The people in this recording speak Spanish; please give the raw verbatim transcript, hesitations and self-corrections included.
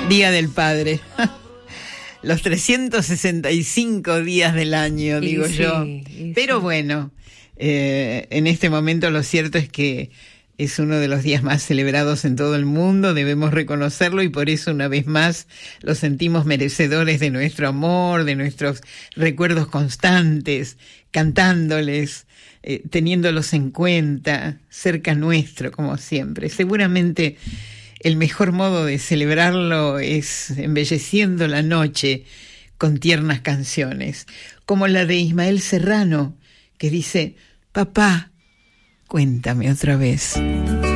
Día del Padre. Los trescientos sesenta y cinco días del año, digo sí, yo. Pero sí. bueno, eh, en este momento lo cierto es que es uno de los días más celebrados en todo el mundo, debemos reconocerlo, y por eso una vez más los sentimos merecedores de nuestro amor, de nuestros recuerdos constantes, cantándoles, eh, teniéndolos en cuenta, cerca nuestro, como siempre. Seguramente el mejor modo de celebrarlo es embelleciendo la noche con tiernas canciones, como la de Ismael Serrano, que dice: papá, cuéntame otra vez.